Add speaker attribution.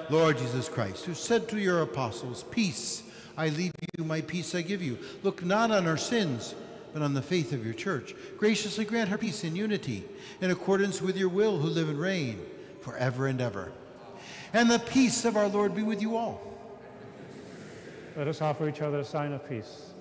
Speaker 1: Lord Jesus Christ, who said to your apostles, "Peace I leave you, my peace I give you," look not on our sins, but on the faith of your church. Graciously grant her peace and unity, in accordance with your will, who live and reign forever and ever. And the peace of our Lord be with you all.
Speaker 2: Let us offer each other a sign of peace.